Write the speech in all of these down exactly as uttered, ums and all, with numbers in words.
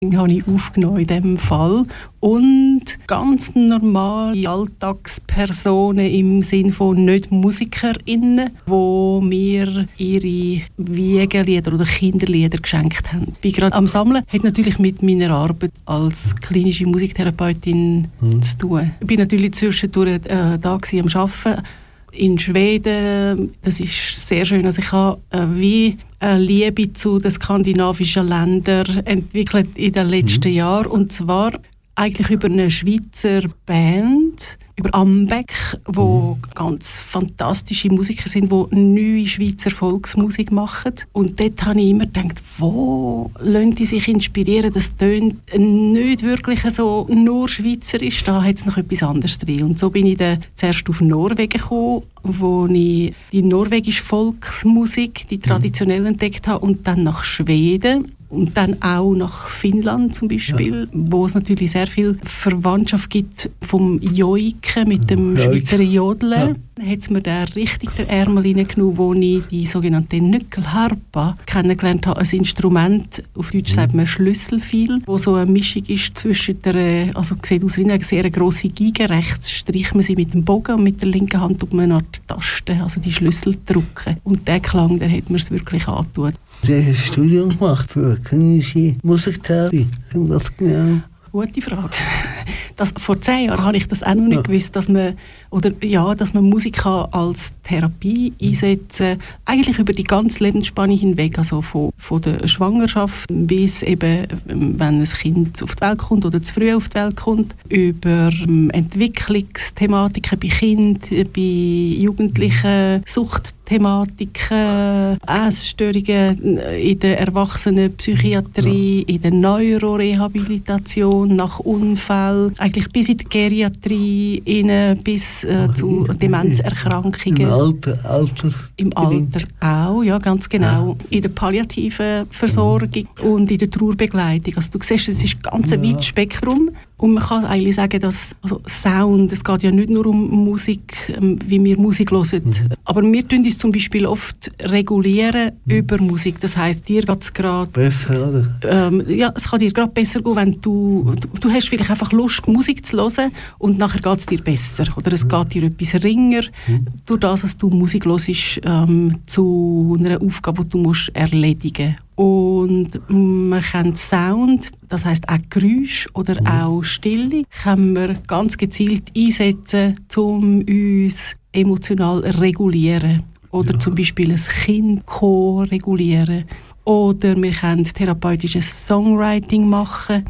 habe ich aufgenommen in diesem Fall. Und ganz normale Alltagspersonen im Sinne von nicht MusikerInnen, die mir ihre Wiegenlieder oder Kinderlieder geschenkt haben. Ich bin gerade am Sammeln, hat natürlich mit meiner Arbeit als klinische Musiktherapeutin mhm. zu tun. Ich bin natürlich zwischendurch äh, da gewesen, am Arbeiten. In Schweden, das ist sehr schön. Also ich habe äh, wie eine Liebe zu den skandinavischen Ländern entwickelt in den letzten mhm. Jahren. Und zwar eigentlich über eine Schweizer Band, über Ambeck, wo mhm. ganz fantastische Musiker sind, die neue Schweizer Volksmusik machen. Und dort habe ich immer gedacht, wo lassen die sich inspirieren? Das tönt nicht wirklich so nur schweizerisch, da hat es noch etwas anderes drin. Und so bin ich dann zuerst auf Norwegen gekommen, wo ich die norwegische Volksmusik, die traditionell entdeckt habe, und dann nach Schweden. Und dann auch nach Finnland zum Beispiel, ja. wo es natürlich sehr viel Verwandtschaft gibt vom Joiken mit dem Joik. Schweizer Jodeln. Ja. Dann hat es mir da richtig den Ärmel reingenommen, wo ich die sogenannte Nyckelharpa kennengelernt habe. Ein Instrument, auf Deutsch sagt man Schlüsselfiel, wo so eine Mischung ist zwischen der, also sieht aus wie eine sehr grosse Geige. Rechts streicht man sie mit dem Bogen und mit der linken Hand tut man eine Art Taste, also die Schlüssel drücken. Und der Klang, der hat mir es wirklich angetan. Sie haben ein Studium gemacht für klinische Musiktherapie. Was genau? Gute Frage. Das, vor zehn Jahren habe ich das auch noch nicht ja. gewusst, dass man, oder, ja, dass man Musik als Therapie einsetzen kann. Eigentlich über die ganze Lebensspanne hinweg, also von, von der Schwangerschaft bis eben, wenn ein Kind auf die Welt kommt oder zu früh auf die Welt kommt, über Entwicklungsthematiken bei Kindern, bei Jugendlichen, Suchtthematiken, Essstörungen in der Erwachsenenpsychiatrie, in der Neurorehabilitation, nach Unfällen, eigentlich bis in die Geriatrie, rein, bis äh, zu Demenzerkrankungen. Im Alter, Alter. Im Alter auch, ja, ganz genau. Ja. In der palliativen Versorgung mhm. und in der Trauerbegleitung. Also du siehst, es ist ganz ein ja. weites Spektrum. Und man kann eigentlich sagen, dass also Sound, es geht ja nicht nur um Musik, wie wir Musik hören. Mhm. Aber wir tun uns zum Beispiel oft regulieren mhm. über Musik. Das heisst, dir geht es gerade... Besser, oder? Ähm, ja, es kann dir gerade besser gehen, wenn du... Du, du hast vielleicht einfach Lust, Musik zu hören und nachher geht es dir besser. Oder es mhm. geht dir etwas ringer, mhm. durch das, dass du Musik hörst, ähm, zu einer Aufgabe, die du musst erledigen musst. Und man kann Sound, das heisst auch Geräusch oder mhm. auch Stille, können wir ganz gezielt einsetzen, um uns emotional regulieren. Oder ja. zum Beispiel ein Kind ko-regulieren. Oder wir können therapeutisches Songwriting machen,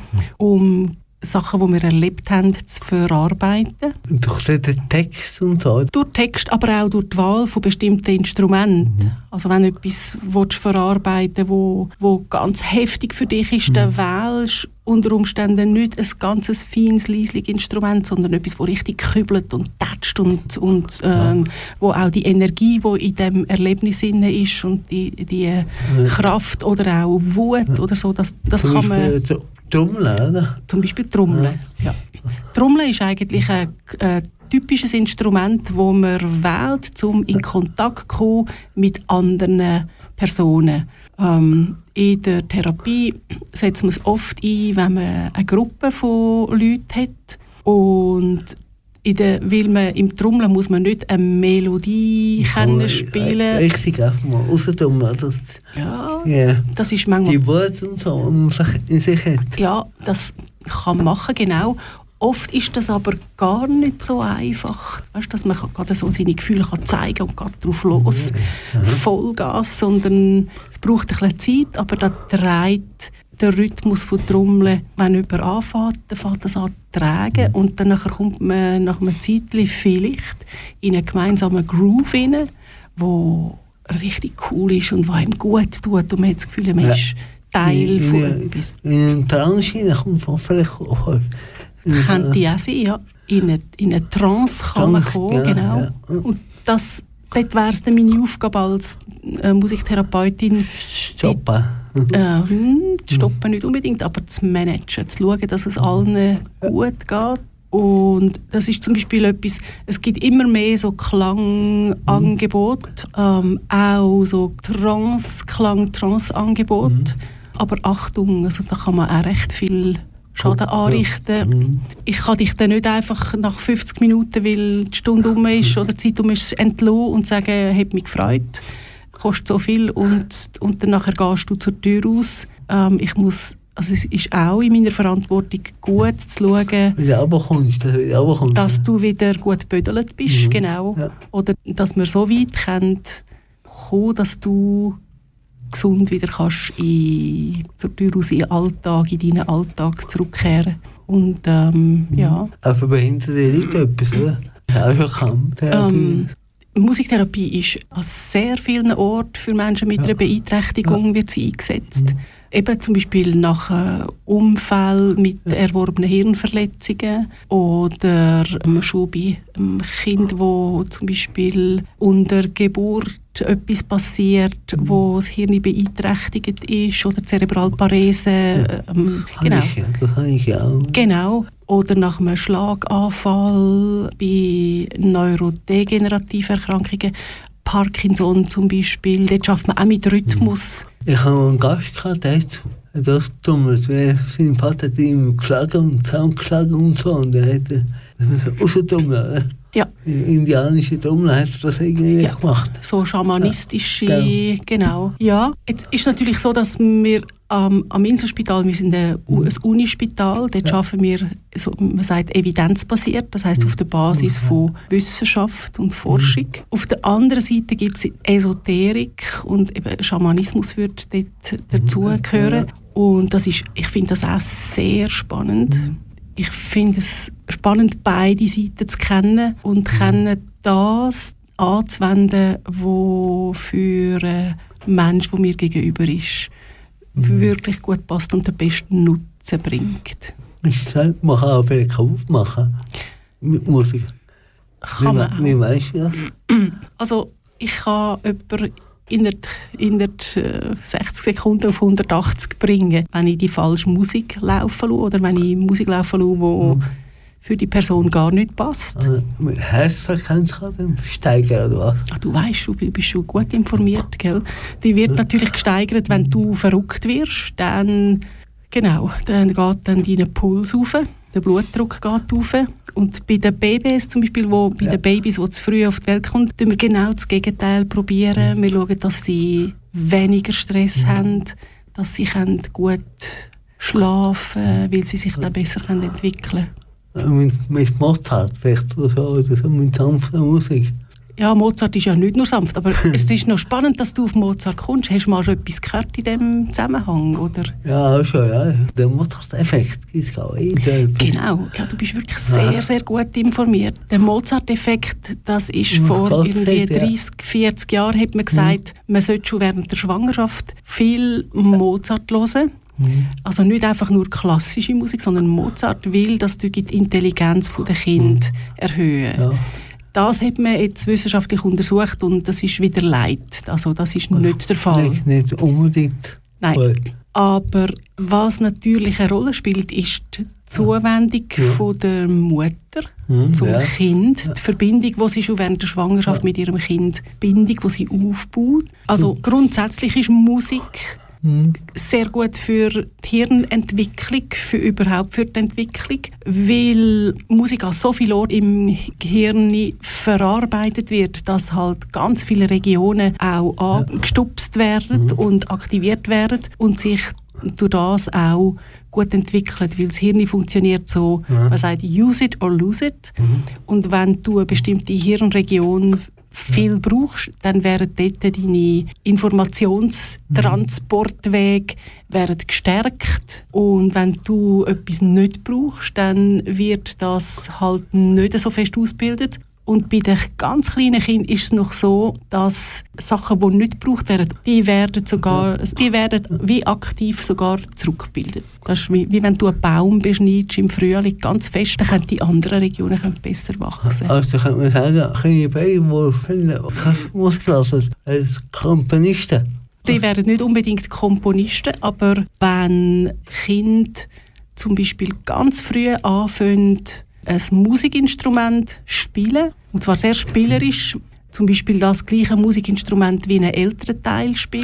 um Sachen, die wir erlebt haben, zu verarbeiten. Durch den Text und so? Durch Text, aber auch durch die Wahl von bestimmten Instrumenten. Mhm. Also wenn du etwas willst verarbeiten willst, wo ganz heftig für dich ist, mhm. dann wählst unter Umständen nicht ein ganzes feines, leisliches Instrument, sondern etwas, das richtig kübelt und tätscht und, und ähm, ja. wo auch die Energie, die in diesem Erlebnis ist und die, die ja. Kraft oder auch Wut ja. oder so, das, das kann man... Trommeln, oder? Zum Beispiel Trommeln, ja. ja. Trommeln ist eigentlich ein, ein typisches Instrument, das man wählt, um in Kontakt zu kommen mit anderen Personen. Ähm, in der Therapie setzt man es oft ein, wenn man eine Gruppe von Leuten hat. Und in der, weil man im Trommeln muss man nicht eine Melodie können spielen. Richtig, einfach mal rausdummen. Das, ja, yeah. das ist manchmal... Die Worte und so in sich hat. Ja, das kann man machen, genau. Oft ist das aber gar nicht so einfach, weißt, dass man gerade so seine Gefühle kann zeigen und geht drauf los, mhm. Vollgas, sondern es braucht ein bisschen Zeit, aber da dreht der Rhythmus von Trommeln, wenn jemand anfängt, dann fängt das an zu tragen und dann kommt man nach einem Zeitchen vielleicht in einen gemeinsamen Groove rein, der richtig cool ist und der einem gut tut und man hat das Gefühl, man ja. ist Teil in, von in, etwas. In einen Trance kommt man vielleicht auch. Könnte ja auch sein, ja. In eine, in eine Trance kann man kommen, ja, genau. Ja. Und das, dort wäre es dann meine Aufgabe als äh, Musiktherapeutin. Stoppen. Äh, stoppen nicht unbedingt, aber zu managen, zu schauen, dass es allen gut geht. Und das ist zum Beispiel etwas, es gibt immer mehr so Klangangebote, ähm, auch so Trance, Klang-Trance-Angebote. Mhm. Aber Achtung, also da kann man auch recht viel Schaden anrichten. Mhm. Ich kann dich dann nicht einfach nach fünfzig Minuten, weil die Stunde um ist oder die Zeit um ist, entlassen und sagen, hat mich gefreut, kostet so viel und, und dann nachher gehst du zur Tür raus. Ähm, ich muss, also es ist auch in meiner Verantwortung, gut zu schauen, kommst, dass, dass du wieder gut gebödelt bist, mhm. genau. Ja. Oder dass wir so weit kommen, dass du gesund wieder kannst in, zur Tür aus in den Alltag, in deinen Alltag zurückkehren. Und ähm, mhm. ja. Auch für behinderte Leute etwas, oder? Auch schon Kampftherapie. Ähm, Musiktherapie ist an sehr vielen Orten für Menschen mit ja. einer Beeinträchtigung ja. wird sie eingesetzt. Mhm. Eben zum Beispiel nach äh, Unfällen mit ja. erworbenen Hirnverletzungen oder ähm, schon bei einem Kind, wo zum Beispiel unter Geburt etwas passiert, mhm. wo das Hirn beeinträchtigt ist oder Zerebralparese. Ja. Ähm, genau. Ich, das habe ich auch. Genau. Oder nach einem Schlaganfall bei neurodegenerativen Erkrankungen. Parkinson zum Beispiel, dort schafft man auch mit Rhythmus. Ich habe einen Gast gehabt, der hat das Dummes, weil sein Vater hat ihm geschlagen und zusammengeschlagen und so, und er hat rausgedummelt. Ja. Indianische Dummel hat das irgendwie ja. gemacht. So schamanistische, ja. genau. Ja, jetzt ist es natürlich so, dass wir ähm, am Inselspital, wir sind ein, ein Unispital, dort ja. arbeiten wir, so, man sagt, evidenzbasiert, das heisst auf der Basis von Wissenschaft und Forschung. Mhm. Auf der anderen Seite gibt es Esoterik und eben Schamanismus würde dort dazugehören. Ja. Und das ist, ich finde das auch sehr spannend. Mhm. Ich finde es spannend, beide Seiten zu kennen und mhm. kennen das anzuwenden, was für einen Menschen, der mir gegenüber ist, mhm. wirklich gut passt und den besten Nutzen bringt. Ich sage, man kann auch viel Kauf machen mit Musik. Kann man auch. Wie meinst du das? Also ich kann jemanden in der, in der äh, sechzig Sekunden auf hundertachtzig bringen, wenn ich die falsche Musik laufen lasse oder wenn ich Musik laufen lasse, die mhm. für die Person gar nicht passt. Also, mit Herzfrequenz kann dann steigern, oder was? Ach, du weißt, du bist schon gut informiert, gell? Die wird ja. natürlich gesteigert, wenn du verrückt wirst, dann, genau, dann geht dann dein Puls rauf, der Blutdruck geht rauf. Und bei den Babys zum Beispiel, wo, bei ja. den Babys, die zu früh auf die Welt kommen, probieren wir genau das Gegenteil. Probieren. Mhm. Wir schauen, dass sie weniger Stress mhm. haben, dass sie gut schlafen können, weil sie sich dann besser entwickeln können. Mit, mit Mozart vielleicht oder so, oder so mit sanfter Musik. Ja, Mozart ist ja nicht nur sanft, aber es ist noch spannend, dass du auf Mozart kommst. Hast du mal schon etwas gehört in diesem Zusammenhang, oder? Ja, schon, ja. Der Mozart-Effekt gibt es auch. Genau, ja, du bist wirklich sehr, ja. sehr gut informiert. Der Mozart-Effekt, das ist ja, vor irgendwie dreißig, vierzig Jahren, hat man gesagt, mhm. man sollte schon während der Schwangerschaft viel Mozart hören. Mhm. Also nicht einfach nur klassische Musik, sondern Mozart will, dass die Intelligenz der Kinder mhm. erhöhen. Ja. Das hat man jetzt wissenschaftlich untersucht und das ist wieder Leid. Also das ist also nicht der Fall. Nicht, nicht unbedingt. Nein. Voll. Aber was natürlich eine Rolle spielt, ist die Zuwendung ja. von der Mutter mhm, zum ja. Kind. Ja. Die Verbindung, die sie schon während der Schwangerschaft ja. mit ihrem Kind, die Bindung, die sie aufbaut. Also mhm. grundsätzlich ist Musik Mhm. sehr gut für die Hirnentwicklung, für überhaupt für die Entwicklung, weil Musik an so vielen Orten im Gehirn verarbeitet wird, dass halt ganz viele Regionen auch angestupst werden mhm. und aktiviert werden und sich durch das auch gut entwickelt, weil das Hirn funktioniert so, ja. man sagt use it or lose it mhm. und wenn du eine bestimmte Hirnregion viel brauchst, dann werden dort deine Informationstransportwege werden gestärkt und wenn du etwas nicht brauchst, dann wird das halt nicht so fest ausgebildet. Und bei den ganz kleinen Kindern ist es noch so, dass Sachen, die nicht gebraucht werden, die werden sogar, die werden wie aktiv sogar zurückgebildet. Das ist wie, wie wenn du einen Baum beschneidest im Frühling ganz fest, dann können die anderen Regionen können besser wachsen. Also könnte man sagen, kleine Bäume, die viele Muskeln haben, als Komponisten. Die werden nicht unbedingt Komponisten, aber wenn Kinder zum Beispiel ganz früh anfangen, ein Musikinstrument spielen, und zwar sehr spielerisch, zum Beispiel das gleiche Musikinstrument wie ein älterer Teil spielt,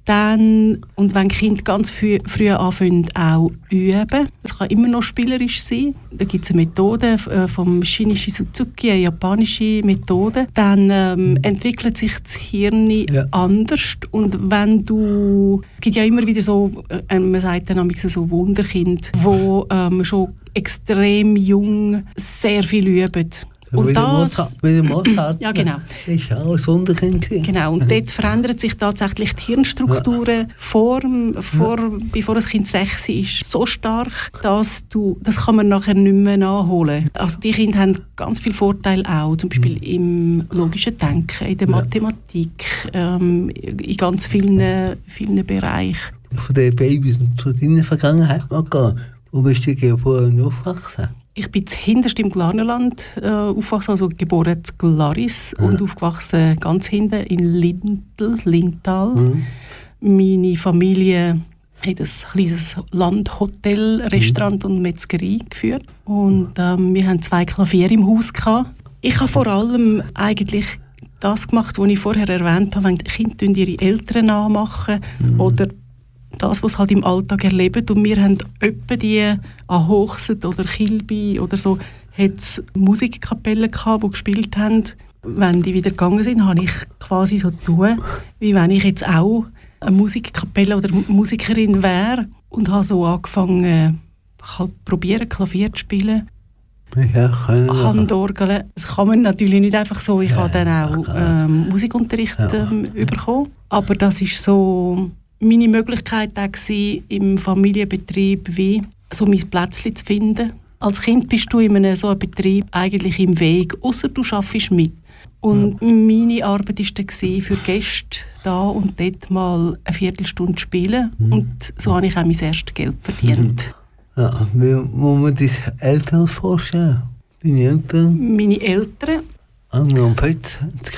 Dann, und wenn Kinder ganz früh, früh anfangen, auch üben, das kann immer noch spielerisch sein. Da gibt es eine Methode äh, vom Shinichi Suzuki, eine japanische Methode. Dann ähm, entwickelt sich das Hirn ja. anders. Und wenn du, es gibt ja immer wieder so, äh, man sagt dann so Wunderkinder, die ähm, schon extrem jung sehr viel üben. Und das, wie Mozart, ja, genau. ist auch ein Wunderkind. Genau, und dort verändern sich tatsächlich die Hirnstrukturen ja. vor, vor, ja. bevor das Kind sechs ist, so stark, dass du, das kann man nachher nicht mehr nachholen. Also die Kinder haben ganz viele Vorteile auch, zum Beispiel mhm. im logischen Denken, in der ja. Mathematik, ähm, in ganz vielen, vielen Bereichen. Von den Babys zu deiner Vergangenheit mal gehen. Wo bist du geboren und aufgewachsen? Ich bin hinterst im Glarnerland äh, aufgewachsen, also geboren in Glaris ja. und aufgewachsen ganz hinten in Lintel, Lintal. Mhm. Meine Familie hat ein kleines Landhotel, Restaurant mhm. und Metzgerie geführt. Und ähm, wir hatten zwei Klaviere im Haus gehabt. Ich habe vor allem eigentlich das gemacht, was ich vorher erwähnt habe, wenn die Kinder ihre Eltern nachmachen mhm. oder das, was sie halt im Alltag erleben. Und wir haben etwa die an Hochset oder Kilby oder so, hat es Musikkapellen gehabt, die gespielt haben. Wenn die wieder gegangen sind, habe ich quasi so getan, wie wenn ich jetzt auch eine Musikkapelle oder Musikerin wäre. Und habe so angefangen, halt probieren, Klavier zu spielen. Ja, Handorgeln. Das kann man natürlich nicht einfach so. Ich ja, habe dann auch ähm, Musikunterricht ähm, ja. bekommen. Aber das ist so meine Möglichkeit war, im Familienbetrieb wie so mein Plätzchen zu finden. Als Kind bist du in einem so einem Betrieb eigentlich im Weg, ausser du arbeitest mit. Und ja. meine Arbeit war dann für Gäste da und dort mal eine Viertelstunde zu spielen. Mhm. Und so habe ich auch mein erstes Geld verdient. Ja, wie muss man die Eltern vorstellen? Deine Eltern? Meine Eltern. Anna und Fritz,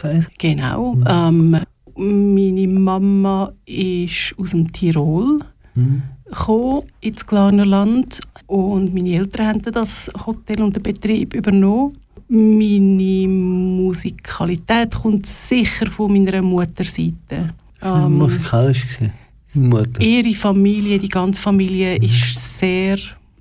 genau. Mhm. Ähm, Meine Mama ist aus dem Tirol mhm. gekommen, ins Glarnerland, und meine Eltern haben das Hotel und den Betrieb übernommen. Meine Musikalität kommt sicher von meiner Mutterseite. Ähm, musikalisch gesehen? Ihre Familie, die ganze Familie, mhm. ist sehr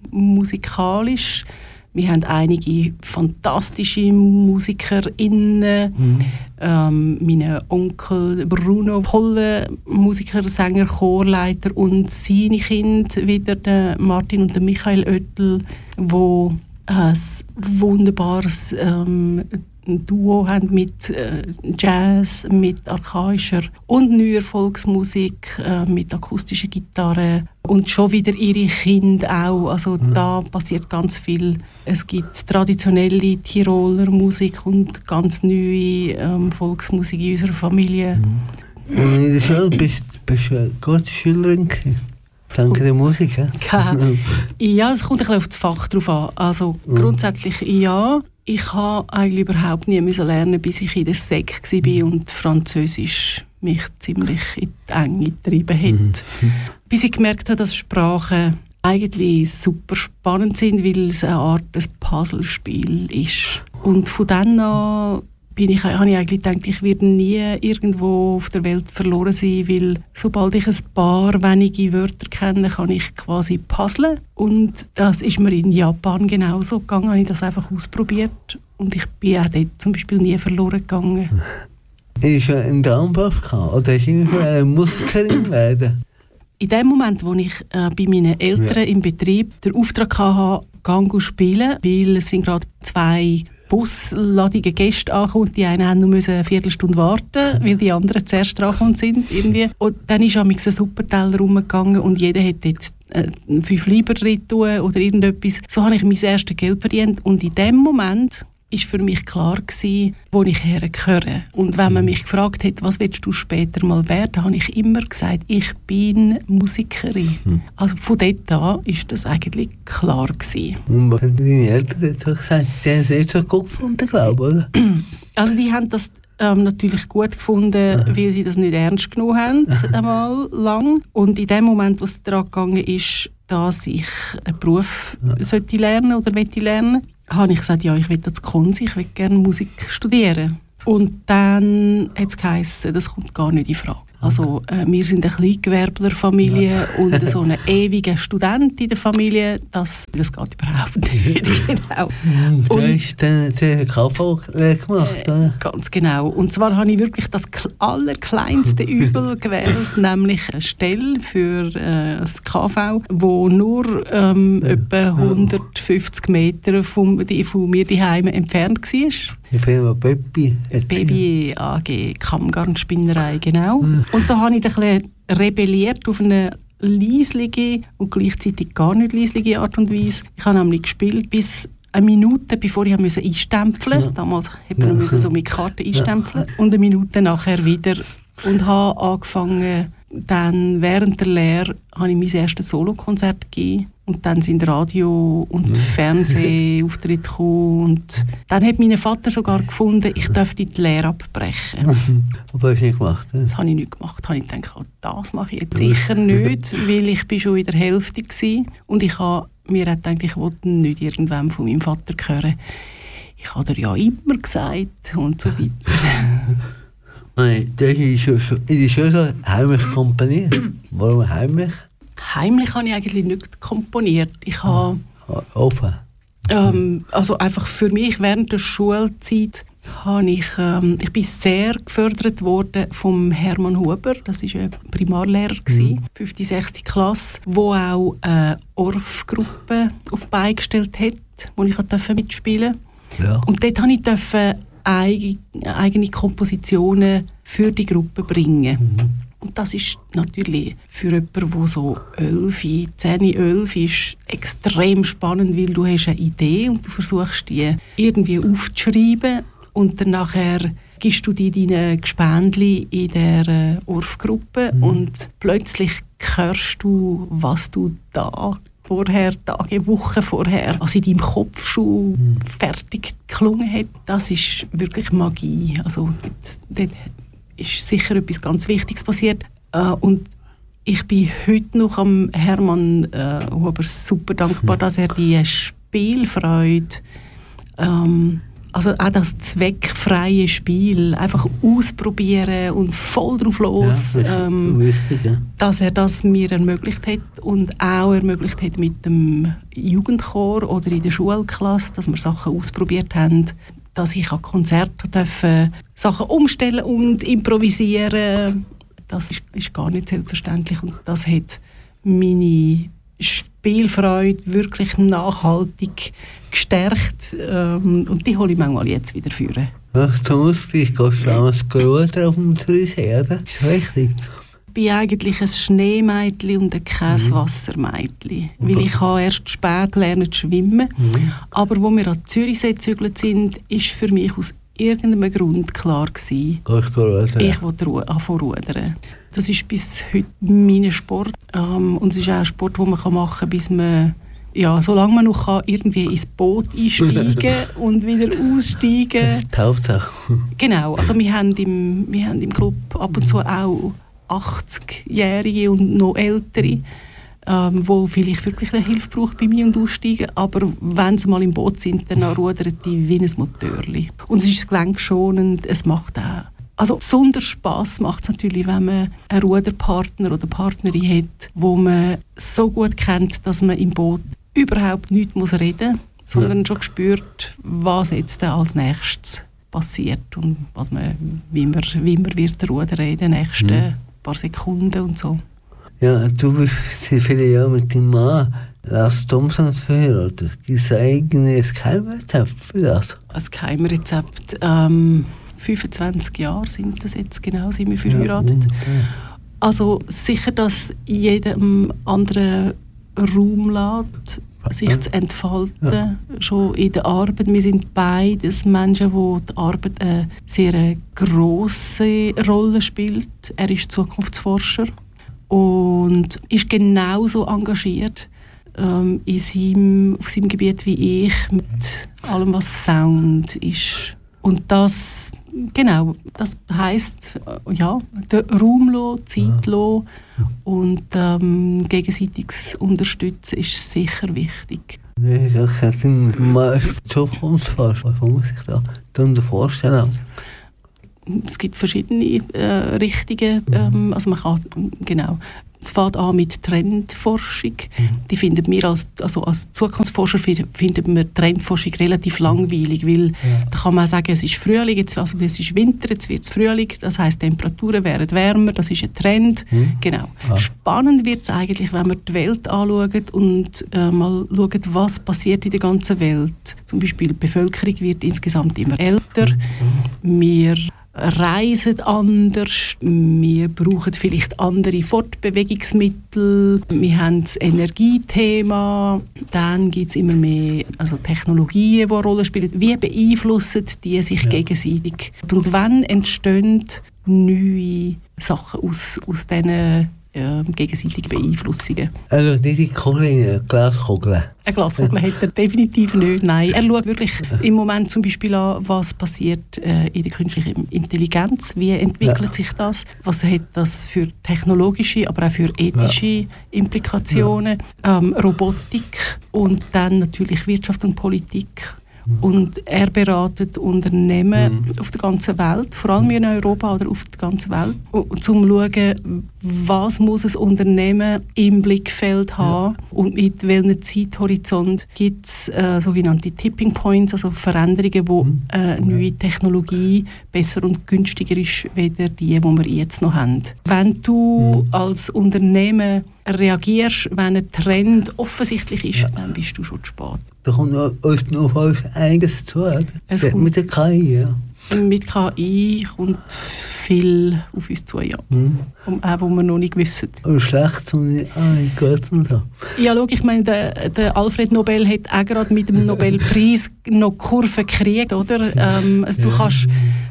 musikalisch. Wir haben einige fantastische MusikerInnen. Mhm. Ähm, mein Onkel Bruno Polle, Musiker, Sänger, Chorleiter, und seine Kinder wieder, der Martin und der Michael Oettel, die ein wunderbares ähm, Duo haben mit äh, Jazz, mit archaischer und neuer Volksmusik, äh, mit akustischer Gitarre, und schon wieder ihre Kinder auch. Also mhm. da passiert ganz viel. Es gibt traditionelle Tiroler Musik und ganz neue ähm, Volksmusik in unserer Familie. Mhm. Und in der Schule bist, bist du eine gute Schülerin? Danke der Musik, ja? Ja, es kommt ein bisschen auf das Fach drauf an. Also mhm. grundsätzlich ja. Ich habe eigentlich überhaupt nie müssen lernen, bis ich in der Sek war und Französisch mich ziemlich in die Enge getrieben hat. Mhm. Bis ich gemerkt habe, dass Sprachen eigentlich super spannend sind, weil es eine Art ein Puzzlespiel ist. Und von dann an bin ich, habe ich eigentlich gedacht, ich werde nie irgendwo auf der Welt verloren sein, weil sobald ich ein paar wenige Wörter kenne, kann ich quasi puzzeln. Und das ist mir in Japan genauso gegangen, habe ich das einfach ausprobiert. Und ich bin auch dort zum Beispiel nie verloren gegangen. Hast du einen Traumberuf gehabt oder hast du eine Musikerin werden? In dem Moment, wo ich äh, bei meinen Eltern ja. im Betrieb den Auftrag hatte, Gang spielen, weil es sind gerade zwei busladungen Gäste angekommen und die einen haben nur eine Viertelstunde warten, weil die anderen zuerst dran sind. Irgendwie. Und dann ist ein Superteller rumgegangen und jeder hat dort äh, fünf Lieber drin oder irgendetwas. So habe ich mein erstes Geld verdient. Und in dem Moment war für mich klar gewesen, wo ich hergehöre. Und wenn man mich gefragt hat, was willst du später mal werden, habe ich immer gesagt, ich bin Musikerin. Mhm. Also von dort an war das eigentlich klar gewesen. Und was haben deine Eltern dazu gesagt? Die haben es nicht so gut gefunden, glaube ich, oder? Also die haben das ähm, natürlich gut gefunden, Aha. weil sie das nicht ernst genommen haben, einmal lang. Und in dem Moment, wo es daran gegangen ist, dass ich einen Beruf ja. sollte lernen oder wollte lernen, habe ich gesagt, ja, ich will das Konzi, ich will gerne Musik studieren. Und dann hat es geheißen, das kommt gar nicht in Frage. Also äh, wir sind eine Kleingewerblerfamilie und so eine ewige Student in der Familie, das, das geht überhaupt nicht. Genau. Und du hast dann die K V-Lehre gemacht, oder? Äh, ganz genau. Und zwar habe ich wirklich das allerkleinste Übel gewählt, nämlich eine Stelle für äh, das K V, wo nur ähm, ja. etwa hundertfünfzig Meter von, die, von mir daheim entfernt war. Die Firma Baby. Baby A G, Kammgarnspinnerei, genau. Mhm. Und so habe ich ein bisschen rebelliert auf eine leislige und gleichzeitig gar nicht leislige Art und Weise. Ich habe nämlich gespielt bis eine Minute, bevor ich einstempeln musste. Ja. Damals musste man ja. so mit Karten einstempeln. Ja. Und eine Minute nachher wieder. Und habe angefangen, dann während der Lehre habe ich mein erstes Solokonzert gegeben. Und dann sind Radio- und ja. Fernsehauftritte gekommen. Und dann hat mein Vater sogar gefunden, ich dürfte die Lehre abbrechen. Aber hast du nicht gemacht? Ja? Das habe ich nicht gemacht. Da habe ich gedacht, oh, das mache ich jetzt sicher nicht, weil ich bin schon in der Hälfte war. Und ich habe mir auch gedacht, ich wollte nicht irgendwann von meinem Vater hören. Ich habe dir ja immer gesagt und so weiter. Nein, das ist in der Schule heimlich komponiert. Warum heimlich? Heimlich habe ich eigentlich nicht komponiert. Ich habe... Offen? Ähm, also einfach für mich während der Schulzeit habe ich... Ähm, ich bin sehr gefördert worden vom Hermann Huber. Das war ein Primarlehrer, mhm. fünfte, sechste Klasse, der auch eine Orff-Gruppe auf die Beine gestellt hat, wo ich mitspielen durfte. Ja. Und dort durfte ich eigene Kompositionen für die Gruppe bringen. Mhm. Und das ist natürlich für jemanden, der so elf, zehn, elf ist, extrem spannend, weil du hast eine Idee und du versuchst, die irgendwie aufzuschreiben und dann nachher gibst du die deinen Gespendli in der Orff-Gruppe mhm. und plötzlich hörst du, was du da vorher, Tage, Wochen vorher, was in deinem Kopf schon mhm. fertig geklungen hat. Das ist wirklich Magie. Also dort ist sicher etwas ganz Wichtiges passiert. Äh, und ich bin heute noch am Hermann äh, Huber super dankbar, dass er die Spielfreude, ähm, also auch das zweckfreie Spiel, einfach ausprobieren und voll drauf los, ja, ähm, wichtig, ja. dass er das mir ermöglicht hat und auch ermöglicht hat mit dem Jugendchor oder in der Schulklasse, dass wir Sachen ausprobiert haben, dass ich an Konzerten durfte, Sachen umstellen und improvisieren. Das ist, ist gar nicht selbstverständlich und das hat meine Spielfreude wirklich nachhaltig gestärkt ähm, und die hole ich manchmal jetzt wieder führen. Ach, zum Ausgleich gehst du damals Rudern auf dem Zürichsee, oder? Ist das richtig? Ich bin eigentlich ein Schneemädchen und kein mhm. Wassermädchen. Weil ich habe erst spät gelernt zu schwimmen. Mhm. Aber als wir an Zürichsee gezügelt sind, war für mich aus irgendeinem Grund klar gewesen, ich wollte ru- anfangen rudern. Das ist bis heute mein Sport. Ähm, und es ist auch ein Sport, den man machen kann, bis man, ja, solange man noch kann, irgendwie ins Boot einsteigen und wieder aussteigen. Die Hauptsache. Genau. Also wir haben im, wir haben im Club ab und zu auch achtzigjährige und noch ältere, ähm, die vielleicht wirklich eine Hilfe brauchen bei mir und aussteigen. Aber wenn sie mal im Boot sind, dann rudern die wie ein Motörli. Und es ist gelenkschonend, es macht auch... Also besonders Spass macht es natürlich, wenn man einen Ruderpartner oder Partnerin hat, wo man so gut kennt, dass man im Boot überhaupt nichts muss reden muss, sondern ja. schon spürt, was jetzt als nächstes passiert und was man, wie man, wie man wird rudern in den nächsten ja. paar Sekunden und so. Ja, du bist seit vielen Jahren mit deinem Mann Lars Thompson verheiratet. Gibt es eigentlich ein Geheimrezept für das? Ein Geheimrezept? Ähm, fünfundzwanzig Jahre sind das jetzt genau, sind wir verheiratet. Ja, also sicher, dass jedem anderen Raum lässt, sich zu entfalten, ja. schon in der Arbeit. Wir sind beides Menschen, wo die Arbeit eine sehr grosse Rolle spielt. Er ist Zukunftsforscher und ist genauso engagiert ähm, in seinem, auf seinem Gebiet wie ich, mit allem, was Sound ist. Und das, genau, das heisst, ja, den Raum lassen, Zeit lassen und ähm, gegenseitiges Unterstützen ist sicher wichtig. Nee, das hat ihn mal Zukunftsforscher, was muss ich da darunter vorstellen? es gibt verschiedene äh, Richtungen. Ähm, also man kann, genau, es fängt an mit Trendforschung. Mhm. Die finden wir als, also als Zukunftsforscher finden wir Trendforschung relativ langweilig, weil ja. da kann man sagen, es ist Frühling, jetzt, also es ist Winter, jetzt wird es Frühling, das heisst, Temperaturen werden wärmer, das ist ein Trend. Mhm. Genau. Ja. Spannend wird es eigentlich, wenn wir die Welt anschauen und äh, mal schauen, was passiert in der ganzen Welt. Zum Beispiel die Bevölkerung wird insgesamt immer älter. Mhm. Wir reisen anders, wir brauchen vielleicht andere Fortbewegungsmittel, wir haben das Energiethema, dann gibt es immer mehr also Technologien, die eine Rolle spielen. Wie beeinflussen die sich ja. gegenseitig? Und wann entstehen neue Sachen aus, aus diesen äh, gegenseitigen Beeinflussungen? Also diese Kugel, eine Glaskugel? Eine Glaskugel hat er definitiv nicht, nein. Er schaut wirklich im Moment zum Beispiel an, was passiert äh, in der künstlichen Intelligenz, wie entwickelt ja. sich das, was hat das für technologische, aber auch für ethische ja. Implikationen, ja. Ähm, Robotik und dann natürlich Wirtschaft und Politik. Und er beratet Unternehmen mhm. auf der ganzen Welt, vor allem in Europa oder auf der ganzen Welt, um zu schauen, was muss ein Unternehmen im Blickfeld haben ja. und mit welchem Zeithorizont gibt es äh, sogenannte Tipping Points, also Veränderungen, wo mhm. äh, neue Technologie besser und günstiger ist, als die, die wir jetzt noch haben. Wenn du mhm. als Unternehmen reagierst, wenn ein Trend offensichtlich ist, ja. dann bist du schon zu spät. Da kommt uns noch was Eigenes zu, oder? Mit der K I, ja. Mit K I kommt viel auf uns zu, ja. Mhm. Und auch, was wir noch nicht wissen. Aber schlecht, sondern ah, gut und so. Ja, schau, ich meine, der, der Alfred Nobel hat auch gerade mit dem Nobelpreis noch Kurven gekriegt, oder? Ähm, also, du ja. kannst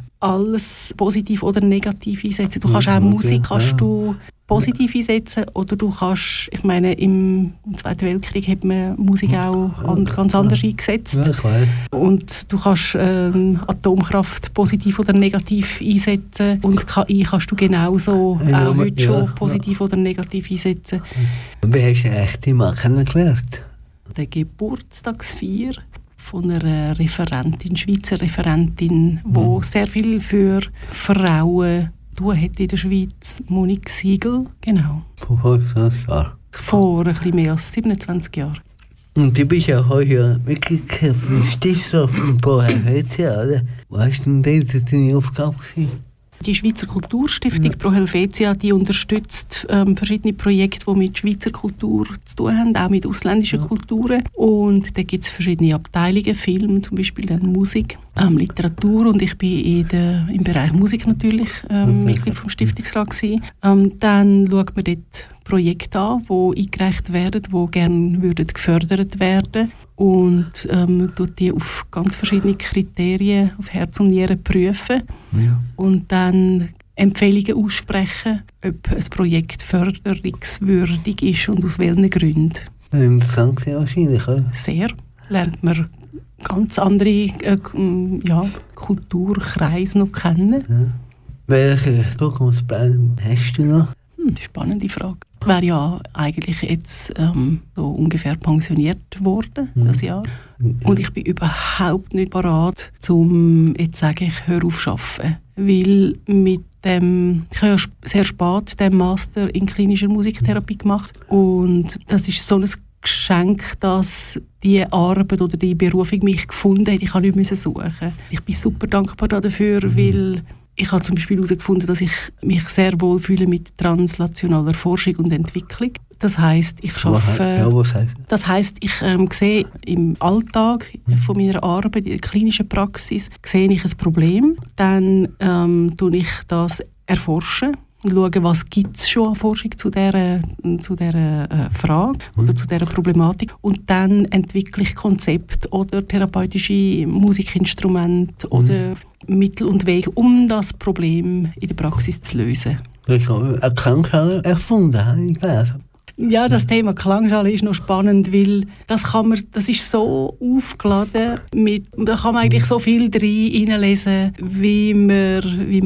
alles positiv oder negativ einsetzen. Du kannst auch Musik kannst du positiv einsetzen oder du kannst, ich meine, im Zweiten Weltkrieg hat man Musik auch an, ganz anders eingesetzt. Ja, ich weiß. Und du kannst ähm, Atomkraft positiv oder negativ einsetzen und K I kannst du genauso ja, auch heute ja, schon positiv ja. oder negativ einsetzen. Wie hast du eigentlich die Mann kennengelernt? Der Geburtstagsfeier von einer Referentin, Schweizer Referentin, die mhm. sehr viel für Frauen tun hat in der Schweiz. Monique Siegel, genau. Vor fünfundzwanzig Jahren? Vor ein bisschen mehr als siebenundzwanzig Jahren. Und du bist ja heute Mitglied von Stiftung von Pro Helvetia, oder? Was war denn deine Aufgabe? Die Schweizer Kulturstiftung ja. Pro Helvetia, die unterstützt ähm, verschiedene Projekte, die mit Schweizer Kultur zu tun haben, auch mit ausländischen ja. Kulturen. Und da gibt es verschiedene Abteilungen, Film, zum Beispiel dann Musik, ähm, Literatur. Und ich bin in der, im Bereich Musik natürlich ähm, okay. Mitglied vom Stiftungsrat gewesen. Ähm, dann schaut man dort Projekte an, die eingereicht werden, die gerne würden gefördert werden. Und ähm, tut die auf ganz verschiedene Kriterien, auf Herz und Nieren prüfen. Ja. Und dann Empfehlungen aussprechen, ob ein Projekt förderungswürdig ist und aus welchen Gründen. Interessant wahrscheinlich, oder? Sehr. Lernt man ganz andere äh, ja, Kulturkreise noch kennen. Ja. Welche Zukunftspläne hast du noch? Hm, das ist eine spannende Frage. Ich wäre ja eigentlich jetzt ähm, so ungefähr pensioniert worden, mhm. das Jahr. Und ich bin überhaupt nicht bereit, um jetzt zu sagen, ich höre auf zu arbeiten. Weil mit dem, ich habe ja sehr spät den Master in klinischer Musiktherapie gemacht. Und das ist so ein Geschenk, dass die Arbeit oder die Berufung mich gefunden hat. Ich habe nicht suchen. Ich bin super dankbar dafür, mhm. weil ich habe zum Beispiel herausgefunden, dass ich mich sehr wohl fühle mit translationaler Forschung und Entwicklung. Das heisst, ich arbeite. Ja, was heisst das? Das heisst, ich ähm, sehe im Alltag von meiner Arbeit in der klinischen Praxis sehe ich ein Problem. Dann ähm, tue ich das erforschen und schaue, was gibt es schon an Forschung zu dieser, zu dieser äh, Frage mhm. oder zu dieser Problematik. Und dann entwickle ich Konzepte oder therapeutische Musikinstrumente mhm. oder Mittel und Wege, um das Problem in der Praxis zu lösen. Ich habe eine Klangschale erfunden, habe ich gelesen. Ja, das Thema Klangschale ist noch spannend, weil das, kann man, das ist so aufgeladen, mit, da kann man eigentlich so viel drin hineinlesen, wie man, wie man will.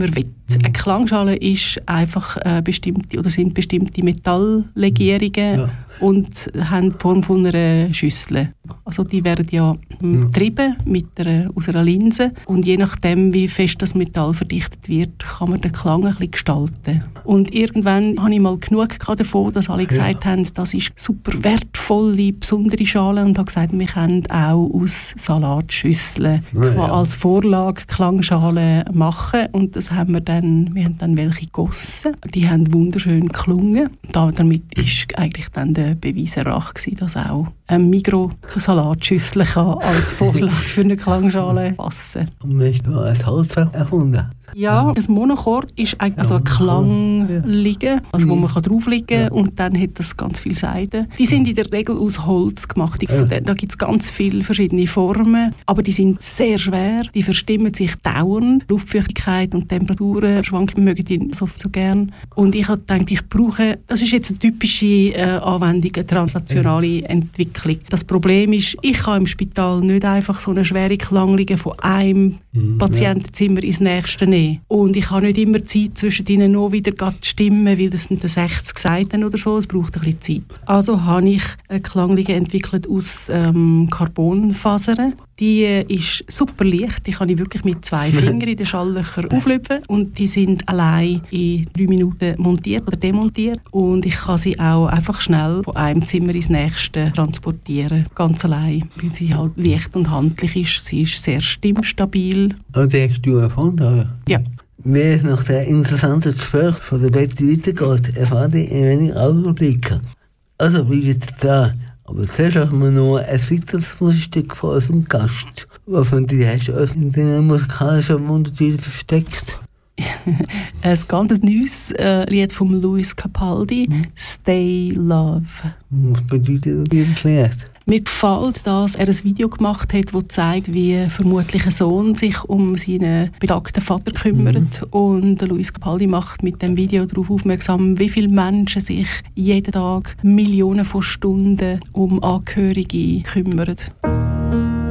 Eine Klangschale ist einfach äh, bestimmte, oder sind bestimmte Metalllegierungen Ja. und haben die Form von einer Schüssel. Also die werden ja Ja. getrieben mit einer, aus einer Linse und je nachdem, wie fest das Metall verdichtet wird, kann man den Klang ein bisschen gestalten. Und irgendwann hatte ich mal genug davon, dass alle gesagt haben, das ist super wertvolle, besondere Schale und habe gesagt, wir können auch aus Salatschüsseln Ja, ja. als Vorlage Klangschalen machen und das haben wir dann, wir haben dann welche gegossen. Die haben wunderschön geklungen. Da, damit ist eigentlich dann der Beweis erbracht gewesen, dass auch ein Migros-Salatschüssel kann als Vorlage für eine Klangschale passen. Und man ist da als Holzwerk erfunden. Ja, ein Monochord ist eigentlich also ein Klangliegen, also wo man kann draufliegen kann, Ja. und dann hat das ganz viele Seiten. Die sind in der Regel aus Holz gemacht. Die- von Ja. denen- Da gibt es ganz viele verschiedene Formen, aber die sind sehr schwer, die verstimmen sich dauernd. Luftfeuchtigkeit und Temperaturen schwanken, mögen die so, so gern. Und ich habe gedacht, ich brauche, das ist jetzt eine typische äh, Anwendung, eine translationale Entwicklung. Das Problem ist, ich kann im Spital nicht einfach so eine schwere Klangliege von einem Mhm, Patientenzimmer ins nächste nehmen. Und ich habe nicht immer Zeit, zwischen ihnen noch wieder zu stimmen, weil das sind sechzig Seiten oder so. Es braucht ein bisschen Zeit. Also habe ich eine Klangliege entwickelt aus ähm, Carbonfasern. Die äh, ist super leicht. Die kann ich wirklich mit zwei Fingern in den Schalllöchern auflöpfen. Und die sind allein in drei Minuten montiert oder demontiert. Und ich kann sie auch einfach schnell von einem Zimmer ins nächste transportieren. Ganz allein, weil sie halt leicht und handlich ist. Sie ist sehr stimmstabil. Und die hast du erfunden? Ja. Wie es nach dem interessanten Gespräch von der Betty weitergeht, erfahrt ihr in wenigen Augenblicken. Also bleibt da. Aber zuerst lassen wir noch ein weiteres Musikstück von unserem Gast. Wovon du hast du uns in deiner musikalischen Wundertüte versteckt? Ein ganz neues äh, Lied von Lewis Capaldi, Mhm. «Stay Love». Was bedeutet das erklärt? Mir gefällt, dass er ein Video gemacht hat, das zeigt, wie vermutlich ein Sohn sich um seinen betagten Vater kümmert. Mhm. Und Lewis Capaldi macht mit dem Video darauf aufmerksam, wie viele Menschen sich jeden Tag Millionen von Stunden um Angehörige kümmern.